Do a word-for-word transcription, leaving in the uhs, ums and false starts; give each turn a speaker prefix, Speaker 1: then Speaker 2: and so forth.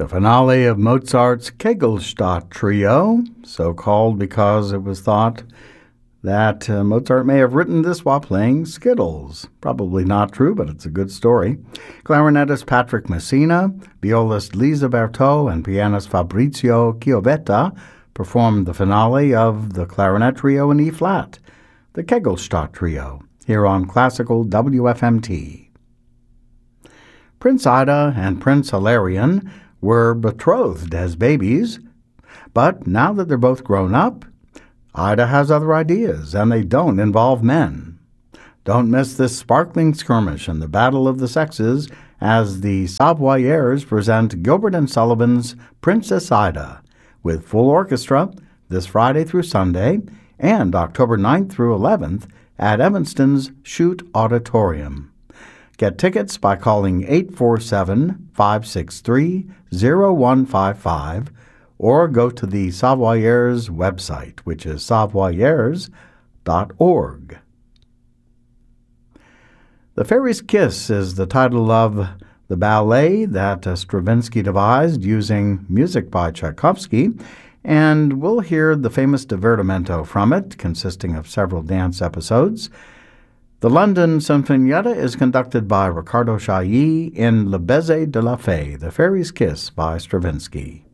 Speaker 1: The finale of Mozart's Kegelstadt Trio, so called because it was thought that uh, Mozart may have written this while playing Skittles. Probably not true, but it's a good story. Clarinetist Patrick Messina, violist Lisa Bertaux, and pianist Fabrizio Chiovetta performed the finale of the Clarinet Trio in E-flat, the Kegelstadt Trio, here on Classical W F M T. Prince Ida and Prince Hilarion were betrothed as babies, but now that they're both grown up, Ida has other ideas, and they don't involve men. Don't miss this sparkling skirmish in the Battle of the Sexes as the Savoyers present Gilbert and Sullivan's Princess Ida with full orchestra this Friday through Sunday and October ninth through eleventh at Evanston's Shute Auditorium. Get tickets by calling eight four seven, five six three, zero one five five or go to the Savoyers website, which is savoyers dot org. The Fairy's Kiss is the title of the ballet that Stravinsky devised using music by Tchaikovsky, and we'll hear the famous divertimento from it, consisting of several dance episodes. The London Sinfonietta is conducted by Riccardo Chailly in Le Baiser de la Fée, The Fairy's Kiss by Stravinsky.